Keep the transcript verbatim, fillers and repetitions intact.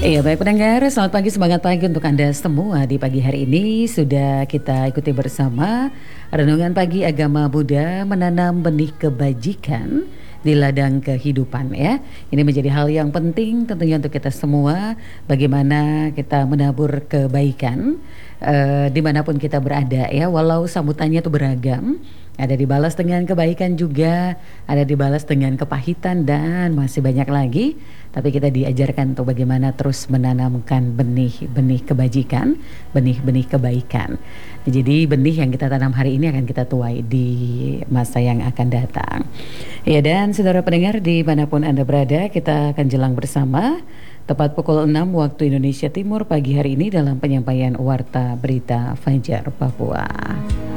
Iya baik pendengar, selamat pagi, semangat pagi untuk Anda semua. Di pagi hari ini sudah kita ikuti bersama Renungan Pagi Agama Buddha menanam benih kebajikan di ladang kehidupan ya. Ini menjadi hal yang penting tentunya untuk kita semua. Bagaimana kita menabur kebaikan uh, dimanapun kita berada ya. Walau sambutannya itu beragam. Ada dibalas dengan kebaikan juga, ada dibalas dengan kepahitan dan masih banyak lagi. Tapi kita diajarkan untuk bagaimana terus menanamkan benih-benih kebajikan, benih-benih kebaikan. Jadi benih yang kita tanam hari ini akan kita tuai di masa yang akan datang. Ya, dan saudara pendengar dimanapun Anda berada, kita akan jelang bersama tepat pukul enam waktu Indonesia Timur pagi hari ini dalam penyampaian Warta Berita Fajar Papua.